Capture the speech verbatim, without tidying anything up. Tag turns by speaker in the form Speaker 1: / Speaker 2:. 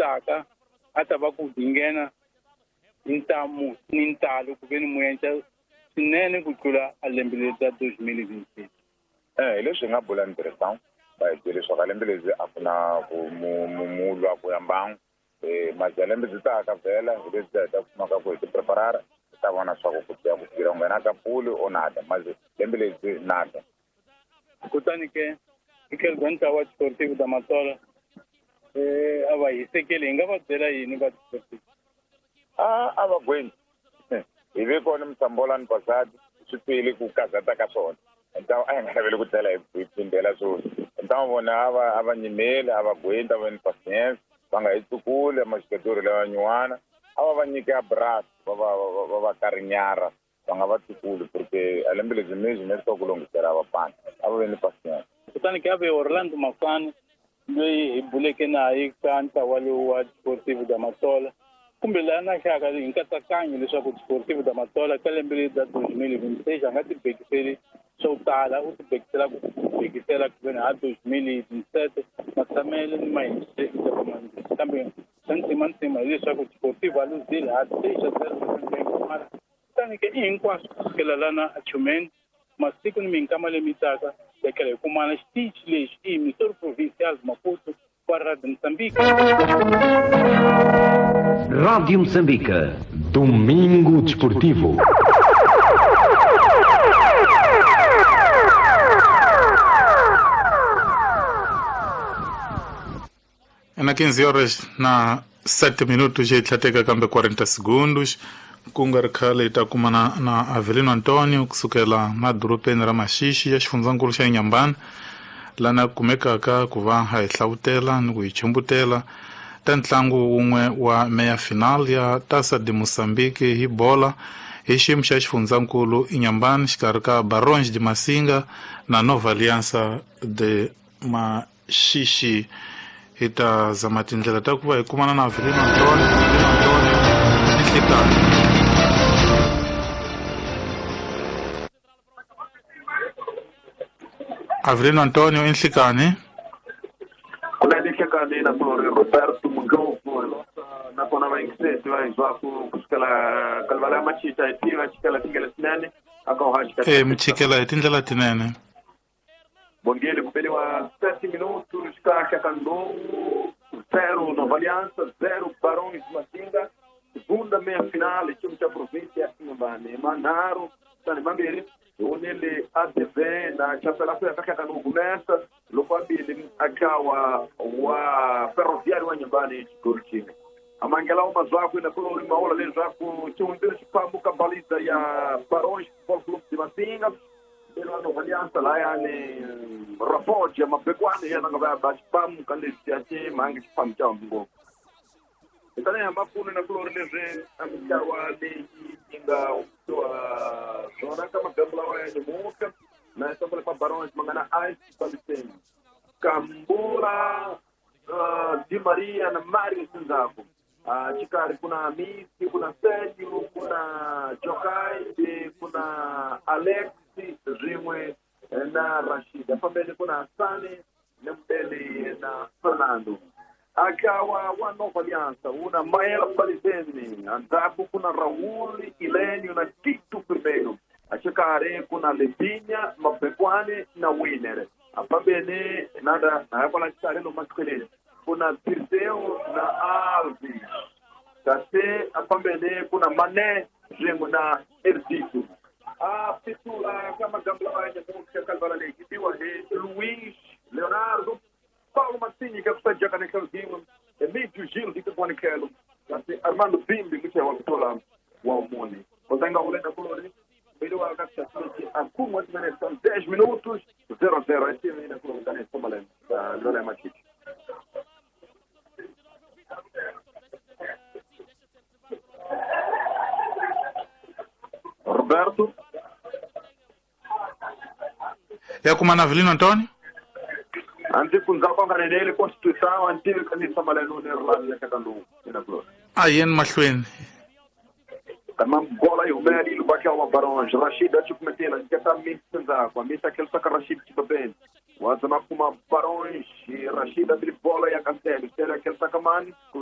Speaker 1: taka ata va ku dingena intamu nintalo ku veni muyenca swinene ku tlula a lembe leri ta twenty twenty-six.
Speaker 2: Eh hi leswi nga bula ni tirhisang va hi byele leswaku a lembe leri a ku na ku mu lwa ku ya mbangu eh majalembe byi taka vhela hi leswi heta ku kumaka ku hi ti preparara hi ta vona swa ku ku tiya ku tirha n'wena ka puli o nada maze lembe leri nada.
Speaker 1: Kutani ke ikelganta wa sportivo da Matola eh ava hisekele hi nga va byela yini va sportivo?
Speaker 2: Ah ava gwendi hi ve kona mtsambolani pasadi swi twile ku kazata ka swona ntawu a hi nga laveli ku tlela hi pindela swo ntawu vona ava ava nyimeli ava gwendi ava ni patience va nga hi tsukule maxiketori lawa nyuwana ava va nyika brass va va va va karinyara va nga va tsukule porque a lembe lebyi mi byi ne swa ku lunghisela vapana ava ve ni patience.
Speaker 1: Kutani ke ave Orlando Mafana loyi hi buleke naye ka ntlawa lowu wa sportivo da Matola kumbe laha na xaka hi nkatsakanyo leswaku sportivo da Matola ka lembe leri ta twenty twenty-six a nga ti bekiseli swo tala u ti bekisela ku bekisela ku veni ha twenty twenty-seven matshamelo ni mahiselo kambe sa ntsimantsima hileswaku sportivo a luzile ha tixa zero kutani ke i hinkwaswo kusukela lana a chumeni masiku ni minkama leyi taka tekela hi kumana xitichi lexi i emisor provincial Maputo kwa Radio Moçambique.
Speaker 3: Rádio Moçambique, Domingo Desportivo.
Speaker 4: Na quinze horas na sete minutos já tlateka kambe quarenta segundos ku nga ri khale ta kumana na Avelino Antonio kusukela madorobeni ra Mashishi ya xifundzankulu xa Nyambani lana kumekaka ku va ha hi hlawutela ni ku hi chumbutela ta ntlangu wun'we wa meya final ya Taça de Moçambique hi bola hi xiyimo xa xifundzankulu Nyambani xikarhi ka Barões de Masinga na Nova Aliança de Mashishi. Hi ta zama tindlela ta ku va hi kumana na Avelino Antonio Avelino Antonio enhlekani. Avelino Antonio enhlekani.
Speaker 5: Kuna enhlekani na ku Roberto Mungoko na kona va ingiseti va hizwa ku kusukela kalvala ya machita hi tiva chikela tingela tinene aka u hashika
Speaker 4: eh mchikela hi tindlela tinene
Speaker 5: bongeli kupeliwa thirty minutos xikahla ka Ndongo zero Nova Aliança zero Barões de Masinga segunda meia final time cha província ya Nyambani manharu tani mambiri unele A D V na chapela kwa kaka no começa loko abili akawa wa ferroviário wa Nyambani Chigorchini amangela uma zwako na kulori maola le zwako chundira chipambo ka baliza ya Barões Futebol Clube de Masinga ela no Aliança lá yani rapport ya mapekwane yana ngaba ba chipambo kale siache mangi chipambo cha mbongo itani amapune na kulori le amikawa le inga wa zona kama gambla wa nyemuka na sambole pa Barões mangana ice baliseni Kambura uh, Di Maria na Mario Sinzako uh, chikari kuna Misi kuna Sergio kuna Jokai kuna Alexi Rimwe na Rashida pambele kuna Asane na mbele na Fernando akawa wa Nova Aliança una Maela Baliseni andapo kuna Raul Ilenio na Tito Primeiro achikare kuna Letinha Mapekwane na Winner apambene nada hayakola chikare no maskulini kuna Tirteo na Alves kase apambene kuna Mané Rengo na Erdito a pitula kama gambla wa nyemuka kalbala leki diwa he Luiz Leonardo Paulo Massini que está já naquele time Emílio Gil que põe aquele kase Armando Bimbi que é o tola wa Moni otenga ulenda kulori bilo wa kakta akuma tumenesha ten minutos zero a zero esse ainda com o Daniel Somalem da Lola Machich Roberto
Speaker 4: ya kumana Avelino Antonio
Speaker 5: anti kunzapa kanele constituição antiga kanisa Somalem no Irlanda ka kandu ina blo
Speaker 4: ayen mahlweni
Speaker 5: kama bola yumeli lubaki wa Barões Rashida chukumetela ngeta misa kwa misa kelsa ka Rashid chibabeni wazama kuma Barões Rashida bil bola ya Cancelo será kelsa kamani